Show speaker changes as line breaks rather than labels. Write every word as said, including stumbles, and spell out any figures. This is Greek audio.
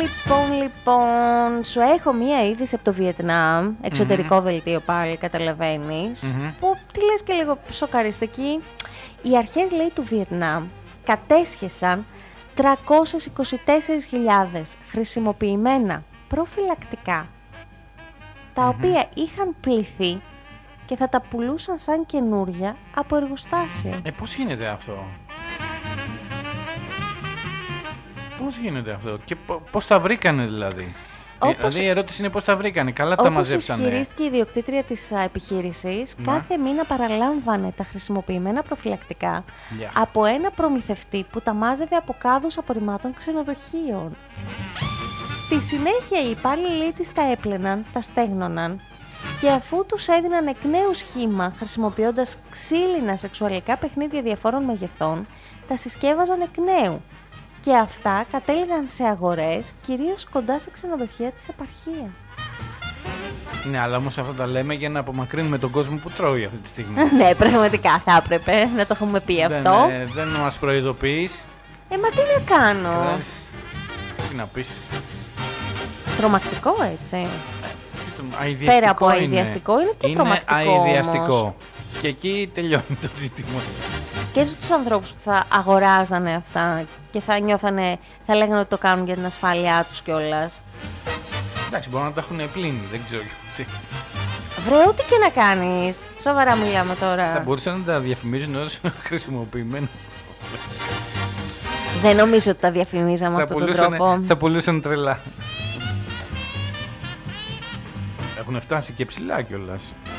Λοιπόν, λοιπόν, σου έχω μία είδηση από το Βιετνάμ, εξωτερικό mm-hmm. δελτίο πάλι, καταλαβαίνεις, mm-hmm. που τι λες και λίγο σοκαριστική. Οι αρχές, λέει, του Βιετνάμ κατέσχεσαν τριακόσιες είκοσι τέσσερις χιλιάδες χρησιμοποιημένα προφυλακτικά, τα mm-hmm. οποία είχαν πληθεί και θα τα πουλούσαν σαν καινούρια από εργοστάσια.
Ε, πώς γίνεται αυτό? Πώς γίνεται αυτό και πώς τα βρήκανε δηλαδή? Όπως... Δηλαδή η ερώτηση είναι πώς τα βρήκανε, καλά τα μαζέψανε.
Όπως ισχυρίστηκε η ιδιοκτήτρια της επιχείρησης, να. κάθε μήνα παραλάμβανε τα χρησιμοποιημένα προφυλακτικά yeah. από ένα προμηθευτή που τα μάζευε από κάδους απορριμμάτων ξενοδοχείων. Στη συνέχεια οι υπάλληλοι της τα έπλαιναν, τα στέγνωναν και αφού τους έδιναν εκ νέου σχήμα χρησιμοποιώντας ξύλινα σεξουαλικά παιχνίδια διαφόρων μεγεθών, τα συσκεύαζαν εκ νέου. Και αυτά κατέληγαν σε αγορές, κυρίως κοντά σε ξενοδοχεία της επαρχίας.
Ναι, αλλά όμως αυτά τα λέμε για να απομακρύνουμε τον κόσμο που τρώει αυτή τη στιγμή.
Ναι, πραγματικά θα έπρεπε να το έχουμε πει
δεν,
αυτό.
Ε, δεν μας προειδοποιείς.
Ε, μα τι να κάνω.
Κράς, τι να πεις.
Τρομακτικό, έτσι.
Ε,
Πέρα από αηδιαστικό είναι και
είναι
τρομακτικό
αηδιαστικό.
όμως.
Και εκεί τελειώνει το ζήτημα.
Σκέψου τους ανθρώπους που θα αγοράζανε αυτά και θα νιώθανε, θα λέγανε ότι το κάνουν για την ασφάλειά τους κιόλας.
Εντάξει, μπορεί να τα έχουν πλύνει, δεν ξέρω τι.
Βρε, ό,τι και να κάνεις. Σοβαρά μιλάμε τώρα.
Θα μπορούσαν να τα διαφημίζουν ως χρησιμοποιημένα.
Δεν νομίζω ότι τα διαφημίζαμε με αυτόν τον τρόπο.
Θα πουλούσαν τρελά. Έχουν φτάσει και ψηλά κιόλας.